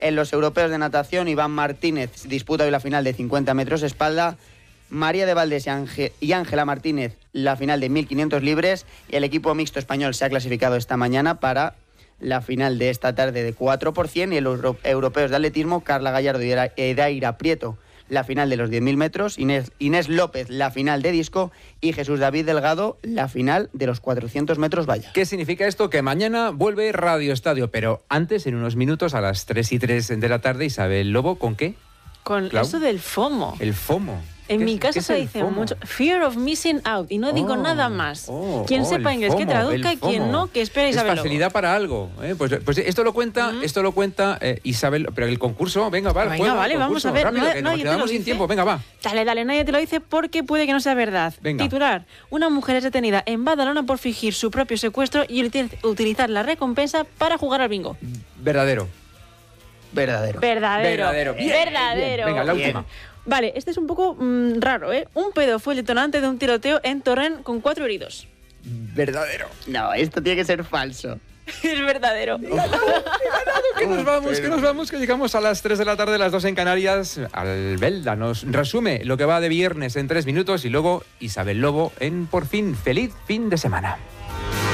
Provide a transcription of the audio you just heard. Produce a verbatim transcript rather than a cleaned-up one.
En los europeos de natación, Iván Martínez disputa hoy la final de cincuenta metros espalda. María de Valdés y Ángela Martínez la final de mil quinientos libres. Y el equipo mixto español se ha clasificado esta mañana para la final de esta tarde de cuatro por cien. Y en los europeos de atletismo, Carla Gallardo y Edaira Prieto la final de los diez mil metros, Inés, Inés López la final de disco y Jesús David Delgado la final de los cuatrocientos metros valla. ¿Qué significa esto? Que mañana vuelve Radio Estadio, pero antes, en unos minutos, a las tres y tres de la tarde, Isabel Lobo, ¿con qué? Con Clau. Eso del FOMO. El FOMO. En mi casa se el dice FOMO? mucho Fear of Missing Out y no oh, digo nada más. Oh, quien oh, sepa inglés FOMO, que traduzca y quien no que espere Isabel Es facilidad Lobo. para algo. ¿eh? Pues, pues esto lo cuenta, mm. esto lo cuenta eh, Isabel, pero el concurso, venga, va, venga, juego, vale, concurso, vamos a ver. Rápido, no, que no, nos quedamos sin tiempo, venga, va. Dale, dale, nadie te lo dice porque puede que no sea verdad. Venga. Titular: una mujer es detenida en Badalona por fingir su propio secuestro y utilizar la recompensa para jugar al bingo. Verdadero. Verdadero. Verdadero. Verdadero. Bien, Verdadero. bien. Venga, la Bien. última. Vale, este es un poco mmm, raro, ¿eh? Un pedo fue el detonante de un tiroteo en Torrent con cuatro heridos. Verdadero. No, esto tiene que ser falso. Es verdadero. Que nos vamos, que nos vamos, que llegamos a las tres de la tarde, las dos en Canarias. Albelda nos resume lo que va de viernes en tres minutos y luego Isabel Lobo en Por fin. Feliz fin de semana.